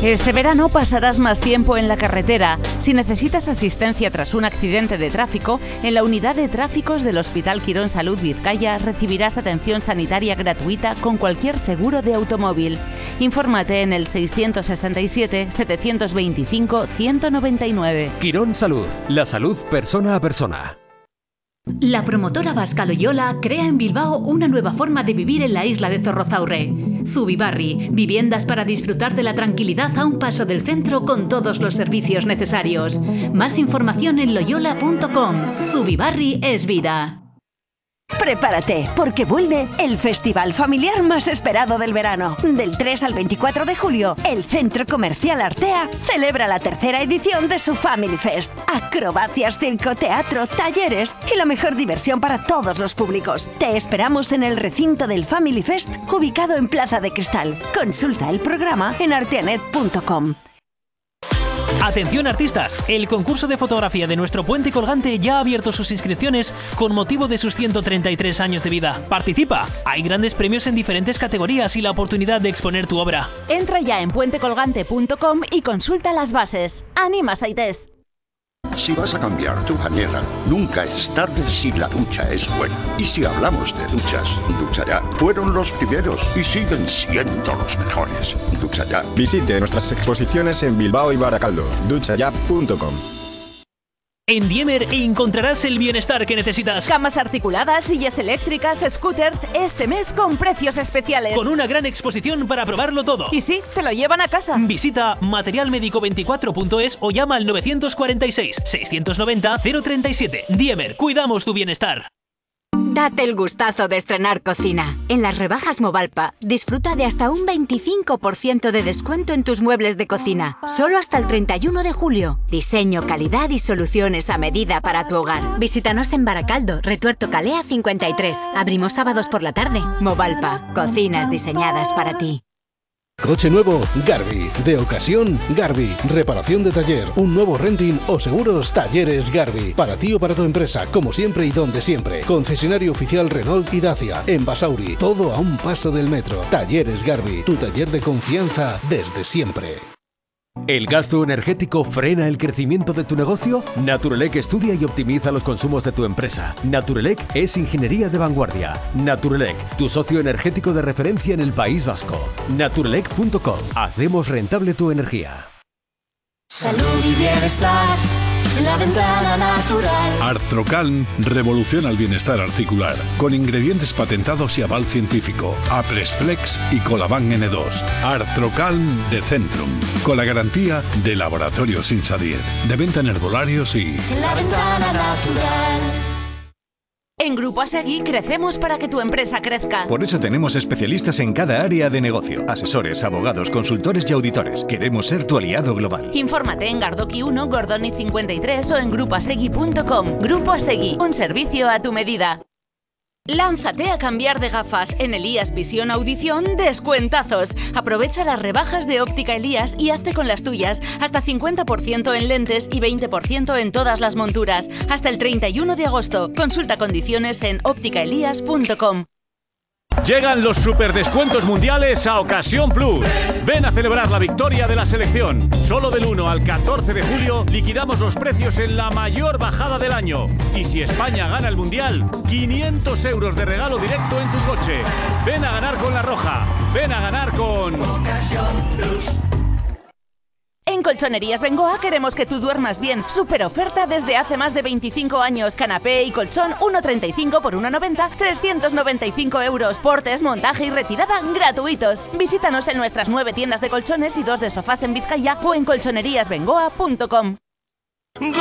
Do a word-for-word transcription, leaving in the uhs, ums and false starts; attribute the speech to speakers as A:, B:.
A: Este verano pasarás más tiempo en la carretera. Si necesitas asistencia tras un accidente de tráfico, en la unidad de tráficos del Hospital Quirón Salud Vizcaya recibirás atención sanitaria gratuita con cualquier seguro de automóvil. Infórmate en el seiscientos sesenta y siete, setecientos veinticinco, ciento noventa y nueve.
B: Quirón Salud, la salud persona a persona.
C: La promotora Basca Loyola crea en Bilbao una nueva forma de vivir en la isla de Zorrozaurre. Zubibarri, viviendas para disfrutar de la tranquilidad a un paso del centro con todos los servicios necesarios. Más información en loyola punto com. Zubibarri es vida.
D: Prepárate, porque vuelve el festival familiar más esperado del verano. Del tres al veinticuatro de julio, el Centro Comercial Artea celebra la tercera edición de su Family Fest. Acrobacias, circo, teatro, talleres y la mejor diversión para todos los públicos. Te esperamos en el recinto del Family Fest, ubicado en Plaza de Cristal. Consulta el programa en arteanet punto com.
E: Atención artistas, el concurso de fotografía de nuestro puente colgante ya ha abierto sus inscripciones con motivo de sus ciento treinta y tres años de vida. Participa, hay grandes premios en diferentes categorías y la oportunidad de exponer tu obra.
A: Entra ya en puente colgante punto com y consulta las bases. ¡Anima, Saitez!
F: Si vas a cambiar tu bañera, nunca es tarde si la ducha es buena. Y si hablamos de duchas, Ducha Ya fueron los primeros y siguen siendo los mejores. Ducha Ya.
G: Visite nuestras exposiciones en Bilbao y Baracaldo. ducha ya punto com.
E: En Diemer encontrarás el bienestar que necesitas.
A: Camas articuladas, sillas eléctricas, scooters, este mes con precios especiales.
E: Con una gran exposición para probarlo todo.
A: Y sí, te lo llevan a casa.
E: Visita material médico veinticuatro punto es o llama al novecientos cuarenta y seis, seiscientos noventa, cero treinta y siete. Diemer, cuidamos tu bienestar.
H: Date el gustazo de estrenar cocina. En las rebajas Movalpa, disfruta de hasta un veinticinco por ciento de descuento en tus muebles de cocina. Solo hasta el treinta y uno de julio. Diseño, calidad y soluciones a medida para tu hogar. Visítanos en Baracaldo, Retuerto Calea cincuenta y tres. Abrimos sábados por la tarde. Movalpa, cocinas diseñadas para ti.
I: Coche nuevo, Garbi. De ocasión, Garbi. Reparación de taller, un nuevo renting o seguros, Talleres Garbi. Para ti o para tu empresa, como siempre y donde siempre. Concesionario oficial Renault y Dacia. En Basauri, todo a un paso del metro. Talleres Garbi, tu taller de confianza desde siempre.
B: ¿El gasto energético frena el crecimiento de tu negocio? Naturelec estudia y optimiza los consumos de tu empresa. Naturelec es ingeniería de vanguardia. Naturelec, tu socio energético de referencia en el País Vasco. naturelec punto com. Hacemos rentable tu energía.
J: Salud y bienestar en la ventana natural.
K: Artrocalm revoluciona el bienestar articular con ingredientes patentados y aval científico. Apresflex y Colaban ene dos. Artrocalm de Centrum, con la garantía de Laboratorios Insadir, de venta en herbolarios y...
J: En la ventana natural.
A: En Grupo Asegui crecemos para que tu empresa crezca.
L: Por eso tenemos especialistas en cada área de negocio. Asesores, abogados, consultores y auditores. Queremos ser tu aliado global.
A: Infórmate en Gardoki uno, Gordoni cincuenta y tres o en grupo asegui punto com. Grupo Asegui, un servicio a tu medida. Lánzate a cambiar de gafas. En Elías Visión Audición, descuentazos. Aprovecha las rebajas de Óptica Elías y hazte con las tuyas. Hasta cincuenta por ciento en lentes y veinte por ciento en todas las monturas. Hasta el treinta y uno de agosto. Consulta condiciones en óptica elías punto com.
M: Llegan los superdescuentos mundiales a Ocasión Plus. Ven a celebrar la victoria de la selección. Solo del uno al catorce de julio liquidamos los precios en la mayor bajada del año. Y si España gana el mundial, quinientos euros de regalo directo en tu coche. Ven a ganar con La Roja. Ven a ganar con Ocasión Plus.
A: En Colchonerías Bengoa queremos que tú duermas bien. Super oferta desde hace más de veinticinco años. Canapé y colchón uno treinta y cinco por uno noventa, trescientos noventa y cinco euros. Portes, montaje y retirada gratuitos. Visítanos en nuestras nueve tiendas de colchones y dos de sofás en Vizcaya o en colchonerías bengoa punto com.